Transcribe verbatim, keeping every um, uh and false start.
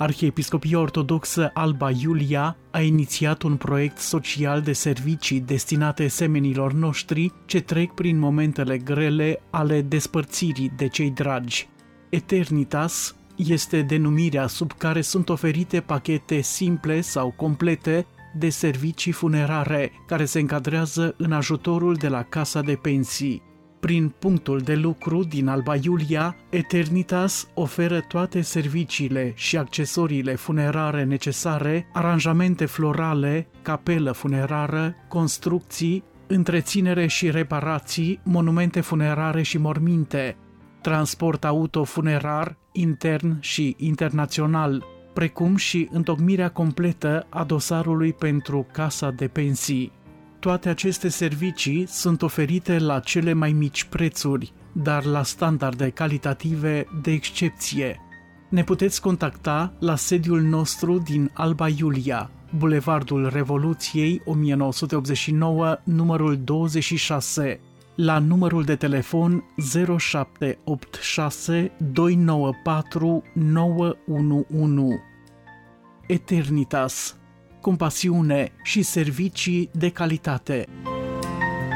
Arhiepiscopia Ortodoxă Alba Iulia a inițiat un proiect social de servicii destinate semenilor noștri ce trec prin momentele grele ale despărțirii de cei dragi. Eternitas este denumirea sub care sunt oferite pachete simple sau complete de servicii funerare care se încadrează în ajutorul de la Casa de Pensii. Prin punctul de lucru din Alba Iulia, Eternitas oferă toate serviciile și accesoriile funerare necesare, aranjamente florale, capelă funerară, construcții, întreținere și reparații, monumente funerare și morminte, transport auto funerar intern și internațional, precum și întocmirea completă a dosarului pentru Casa de Pensii. Toate aceste servicii sunt oferite la cele mai mici prețuri, dar la standarde calitative de excepție. Ne puteți contacta la sediul nostru din Alba Iulia, Bulevardul Revoluției o mie nouă sute optzeci și nouă, numărul douăzeci și șase, la numărul de telefon zero șapte opt șase doi nouă patru nouă unu unu. Eternitas, compasiune și servicii de calitate.